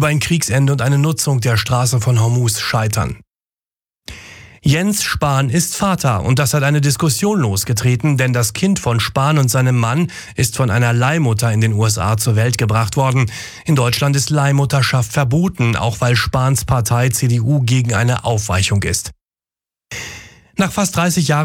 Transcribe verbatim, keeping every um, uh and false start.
über ein Kriegsende und eine Nutzung der Straße von Hormuz scheitern. Jens Spahn ist Vater und das hat eine Diskussion losgetreten, denn das Kind von Spahn und seinem Mann ist von einer Leihmutter in den U S A zur Welt gebracht worden. In Deutschland ist Leihmutterschaft verboten, auch weil Spahns Partei C D U gegen eine Aufweichung ist. Nach fast dreißig Jahren